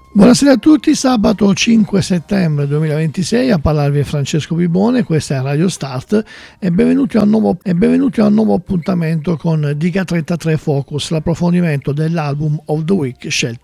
Buonasera a tutti, sabato 5 settembre 2026, a parlarvi è Francesco Bibone, questa è Radio Start e benvenuti a un nuovo appuntamento con Diga 33 Focus, l'approfondimento dell'album of the week scelto